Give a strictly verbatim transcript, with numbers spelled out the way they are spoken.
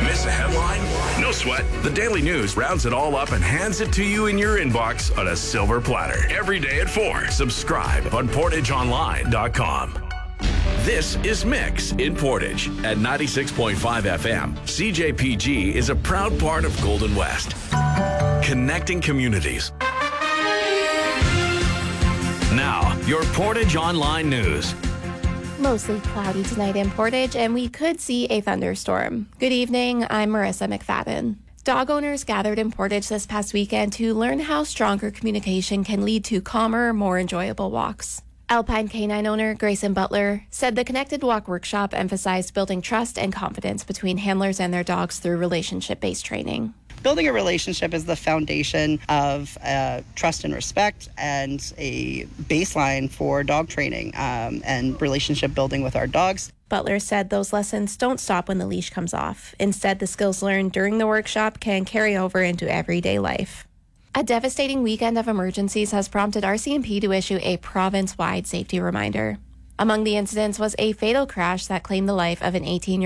Miss a headline? No sweat. The Daily News rounds it all up and hands it to you in your inbox on a silver platter. Every day at four. Subscribe on portage online dot com. This is Mix in Portage at ninety-six point five F M. C J P G is a proud part of Golden West, connecting communities. Now, your Portage Online News. Mostly cloudy tonight in Portage, and we could see a thunderstorm. Good evening, I'm Marissa McFadden. Dog owners gathered in Portage this past weekend to learn how stronger communication can lead to calmer, more enjoyable walks. Alpine Canine owner Grayson Butler said the Connected Walk workshop emphasized building trust and confidence between handlers and their dogs through relationship-based training. Building a relationship is the foundation of uh, trust and respect, and a baseline for dog training um, and relationship building with our dogs. Butler said those lessons don't stop when the leash comes off. Instead, the skills learned during the workshop can carry over into everyday life. A devastating weekend of emergencies has prompted R C M P to issue a province-wide safety reminder. Among the incidents was a fatal crash that claimed the life of an eighteen-year-old